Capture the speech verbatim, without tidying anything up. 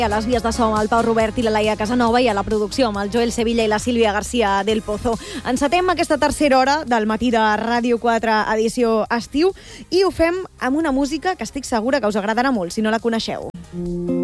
A les vies de so amb el Pau Robert i la Laia Casanova i a la producció amb el Joel Sevilla i la Sílvia García del Pozo. Encetem aquesta tercera hora del matí de Ràdio quatre edició estiu i ho fem amb una música que estic segura que us agradarà molt si no la coneixeu.